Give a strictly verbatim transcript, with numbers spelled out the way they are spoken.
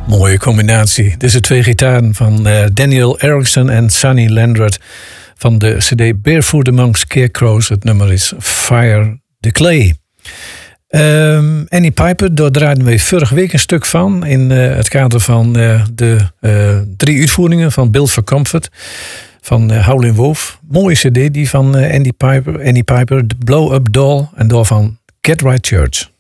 Mooie combinatie. Deze twee gitaren van uh, Daniel Erickson en Sonny Landreth van de cd Barefoot Among Scarecrows. Het nummer is Fire the Clay. Um, Annie Piper, daar draaiden we vorige week een stuk van in uh, het kader van uh, de uh, drie uitvoeringen van Built for Comfort van uh, Howlin' Wolf. Mooie cd die van uh, Annie Piper, Annie Piper, The Blow Up Doll en daarvan Get Right Church.